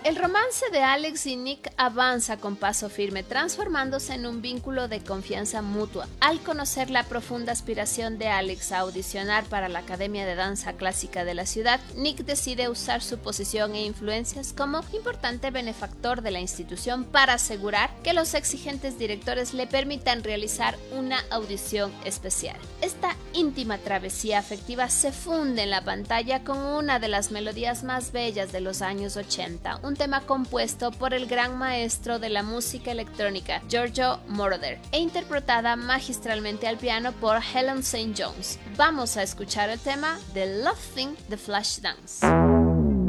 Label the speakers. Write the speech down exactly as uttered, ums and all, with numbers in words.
Speaker 1: El romance de Alex y Nick avanza con paso firme, transformándose en un vínculo de confianza mutua. Al conocer la profunda aspiración de Alex a audicionar para la Academia de Danza Clásica de la ciudad, Nick decide usar su posición e influencias como importante benefactor de la institución para asegurar que los exigentes directores le permitan realizar una audición especial. Esta íntima travesía afectiva se funde en la pantalla con una de las melodías más bellas de los años ochenta, un tema compuesto por el gran maestro de la música electrónica, Giorgio Moroder, e interpretada magistralmente al piano por Helen Saint Jones. Vamos a escuchar el tema The Love Thing de Flashdance.